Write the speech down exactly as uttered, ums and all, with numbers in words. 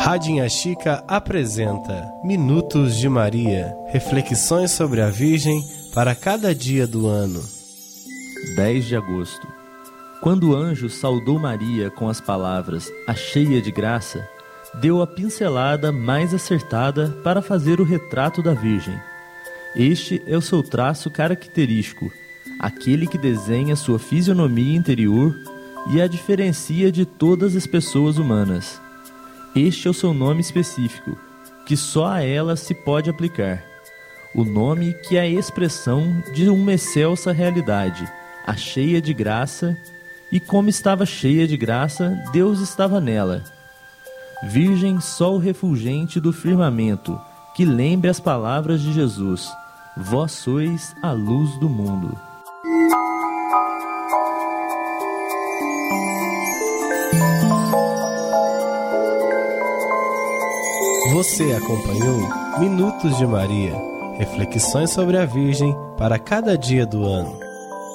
Radinha Chica apresenta Minutos de Maria, reflexões sobre a Virgem para cada dia do ano. dez de agosto. Quando o anjo saudou Maria com as palavras "a cheia de graça", deu a pincelada mais acertada para fazer o retrato da Virgem. Este é o seu traço característico, aquele que desenha sua fisionomia interior e a diferencia de todas as pessoas humanas. Este é o seu nome específico, que só a ela se pode aplicar. O nome que é a expressão de uma excelsa realidade, a cheia de graça, e como estava cheia de graça, Deus estava nela. Virgem, sol refulgente do firmamento, que lembre as palavras de Jesus: vós sois a luz do mundo. Você acompanhou Minutos de Maria, reflexões sobre a Virgem para cada dia do ano.